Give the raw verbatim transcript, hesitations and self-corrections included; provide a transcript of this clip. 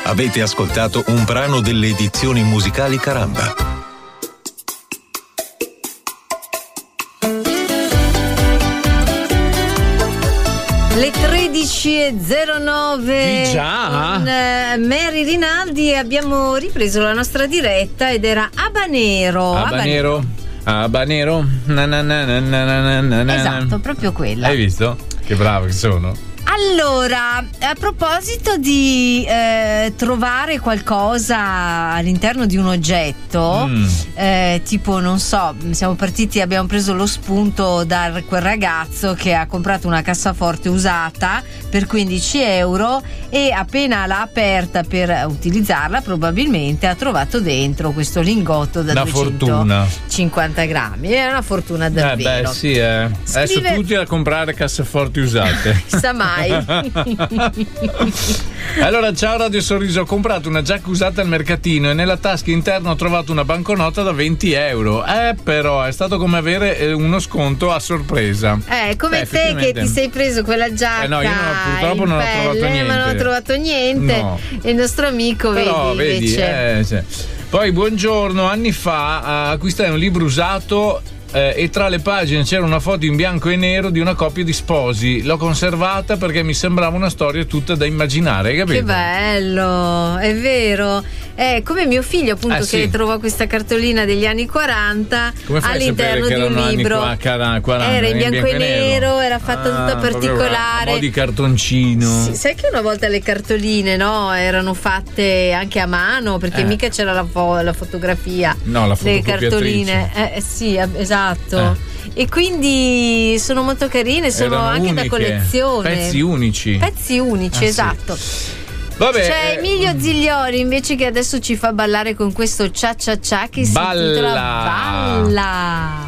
Avete ascoltato un brano delle edizioni musicali Caramba. Le tredici e zero nove già? con eh, Mary Rinaldi abbiamo ripreso la nostra diretta ed era Habanero. Habanero. Habanero. Na na na na na na na. Esatto, proprio quella. Hai visto? Che bravo che sono. Allora, a proposito di eh, trovare qualcosa all'interno di un oggetto, mm. eh, tipo, non so, siamo partiti, abbiamo preso lo spunto da quel ragazzo che ha comprato una cassaforte usata per quindici euro e appena l'ha aperta per utilizzarla probabilmente ha trovato dentro questo lingotto da duecentocinquanta grammi. È una fortuna davvero. Eh beh sì, eh. Scrive... Adesso tutti a comprare cassaforti usate. Sa mai. Allora, ciao Radio Sorriso, ho comprato una giacca usata al mercatino e nella tasca interna ho trovato una banconota da venti euro. Eh però è stato come avere uno sconto a sorpresa. Eh come eh, te che ti sei preso quella giacca. Eh no, io non, purtroppo non pelle, ho trovato niente. Ma non ho trovato niente. No. E il nostro amico però, vedi, vedi invece. Eh, sì. Poi buongiorno, anni fa acquistai un libro usato Eh, e tra le pagine c'era una foto in bianco e nero di una coppia di sposi. L'ho conservata perché mi sembrava una storia tutta da immaginare, hai capito? Che bello, è vero. È come mio figlio appunto eh, che sì. trovò questa cartolina degli anni quaranta all'interno di un libro. quaranta, era in bianco, bianco e nero, nero, era fatta ah, tutta particolare. Un po' di cartoncino. Sì, sai che una volta le cartoline, no, erano fatte anche a mano perché eh. mica c'era la, fo- la fotografia. No, la le cartoline. Eh, sì, esatto. Eh. E quindi sono molto carine, sono erano anche uniche, da collezione. Pezzi unici. Pezzi unici, ah, esatto. Sì. Vabbè, c'è Emilio eh, Zigliori invece che adesso ci fa ballare con questo cia cia cia che si balla. intitola Balla.